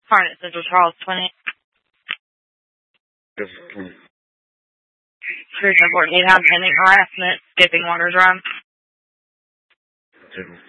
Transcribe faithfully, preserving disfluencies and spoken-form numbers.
Harnett Central Charles twenty. This is twenty. Cruise report eight, have pending harassment, skipping water drum. Two.